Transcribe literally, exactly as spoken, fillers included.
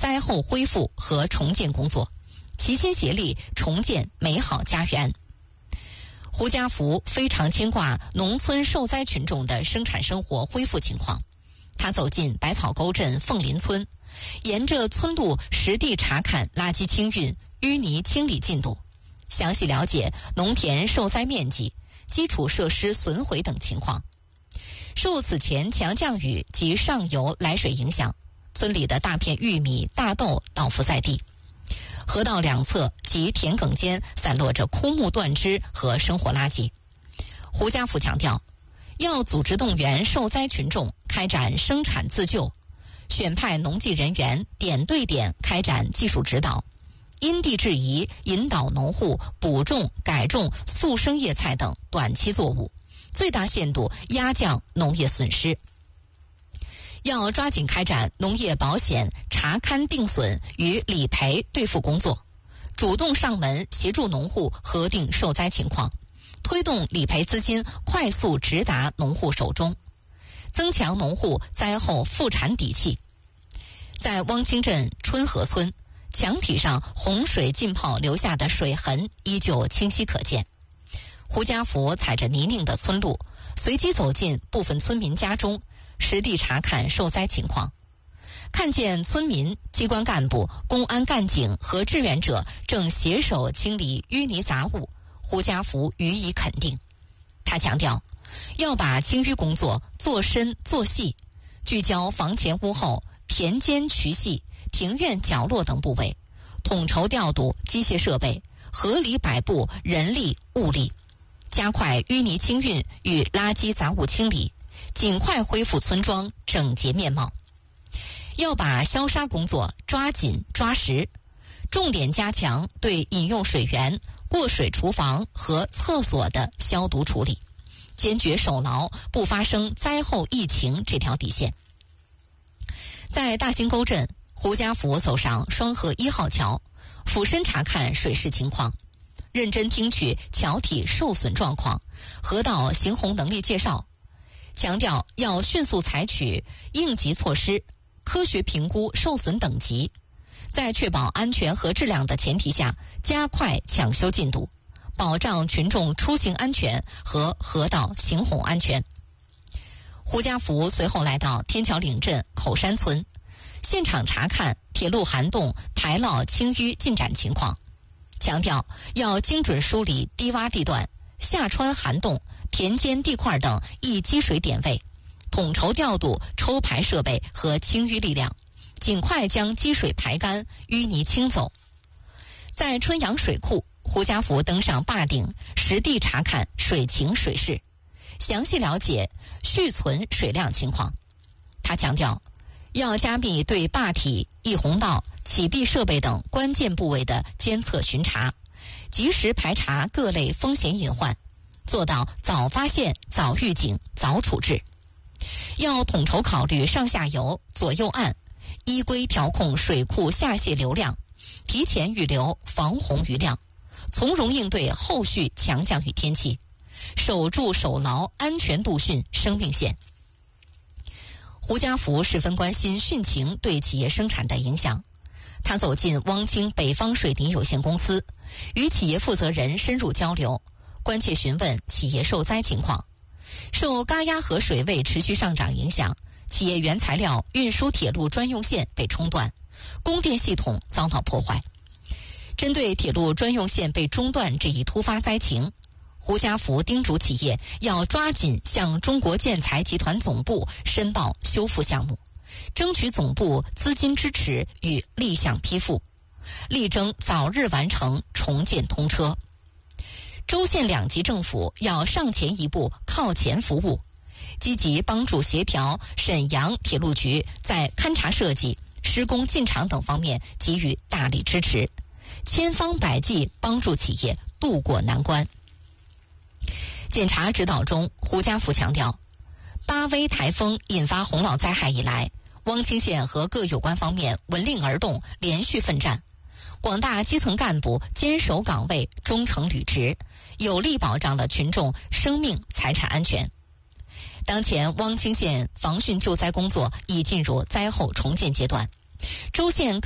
灾后恢复和重建工作，齐心协力重建美好家园。胡家福非常牵挂农村受灾群众的生产生活恢复情况，他走进百草沟镇凤林村，沿着村路实地查看垃圾清运、淤泥清理进度，详细了解农田受灾面积、基础设施损毁等情况。受此前强降雨及上游来水影响，村里的大片玉米、大豆倒伏在地，河道两侧及田埂间散落着枯木断枝和生活垃圾。胡家福强调，要组织动员受灾群众开展生产自救，选派农技人员点对点开展技术指导，因地制宜引导农户补种、改种速生叶菜等短期作物，最大限度压降农业损失。要抓紧开展农业保险查勘定损与理赔兑付工作，主动上门协助农户核定受灾情况，推动理赔资金快速直达农户手中，增强农户灾后复产底气。在汪清镇春河村，墙体上洪水浸泡留下的水痕依旧清晰可见。胡家福踩着泥泞的村路，随机走进部分村民家中，实地查看受灾情况。看见村民、机关干部、公安干警和志愿者正携手清理淤泥杂物，胡家福予以肯定。他强调，要把清淤工作做深做细，聚焦房前屋后、田间渠隙、庭院角落等部位，统筹调度机械设备，合理摆布人力物力，加快淤泥清运与垃圾杂物清理，尽快恢复村庄整洁面貌。要把消杀工作抓紧抓实，重点加强对饮用水源、过水厨房和厕所的消毒处理，坚决守牢不发生灾后疫情这条底线。在大兴沟镇，胡家福走上双河一号桥，俯身查看水势情况，认真听取桥体受损状况、河道行洪能力介绍，强调要迅速采取应急措施，科学评估受损等级，在确保安全和质量的前提下，加快抢修进度，保障群众出行安全和河道行洪安全。胡家福随后来到天桥岭镇口山村，现场查看铁路涵洞排涝清淤进展情况，强调要精准梳理低洼地段、下穿涵洞、田间地块等易积水点位，统筹调度抽排设备和清淤力量，尽快将积水排干、淤泥清走。在春阳水库，胡家福登上坝顶，实地查看水情水势，详细了解蓄存水量情况。他强调，要加密对坝体、溢洪道、起闭设备等关键部位的监测巡查，及时排查各类风险隐患，做到早发现、早预警、早处置。要统筹考虑上下游、左右岸，依规调控水库下泄流量，提前预留防洪余量，从容应对后续强降雨天气，守住守牢安全度汛生命线。胡家福十分关心汛情对企业生产的影响，他走进汪清北方水泥有限公司，与企业负责人深入交流，关切询问企业受灾情况。受嘎压河水位持续上涨影响，企业原材料运输铁路专用线被冲断，供电系统遭到破坏。针对铁路专用线被中断这一突发灾情，胡家福叮嘱企业要抓紧向中国建材集团总部申报修复项目，争取总部资金支持与立项批复，力争早日完成重建通车。州县两级政府要上前一步靠前服务，积极帮助协调沈阳铁路局在勘察设计、施工进场等方面给予大力支持，千方百计帮助企业渡过难关。检查指导中，胡家福强调，巴威台风引发洪涝灾害以来，汪清县和各有关方面闻令而动，连续奋战，广大基层干部坚守岗位，忠诚履职，有力保障了群众生命财产安全。当前汪清县防汛救灾工作已进入灾后重建阶段，州县